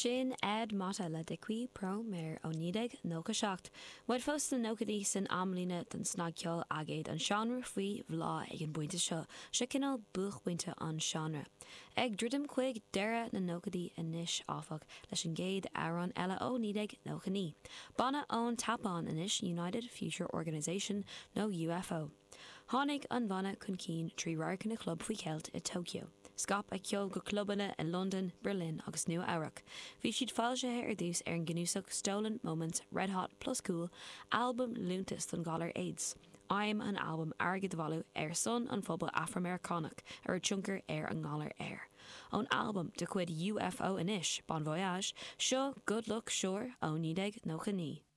Sin Ed Mata le Dicui Pro Mer ó nídig nócha seacht. Waid fós na nócadí san amlína den snagceol agéid an seanra faoi bhlá ag an buinte seo, se cinál buch buinte an seanra. Ag drudim chuig deire na nócadí inis áfach leis an géad áran eile ó nídig nócha ní. Bana ón tapán inis United Future Organisation nó UFO. Tháinig an bhana chun cín trí rácan na club faoi ceilt i Tokyo. Scap a ceol go clubanna in London, Berlin agus Nua Eabhrac. Bhí siad fáilsethe ar dús ar an ghnúsach Stolen Moments Red Hot Plus Cool album Lúntas don Galar AIDS. I'm an album agad bhalu ar son an phobal Afro-Americanach ar chunker ar an Galar air. Ón album de chuid UFO inis, Bon Voyage, seo Good Luck Sure ó nídig nócha ní.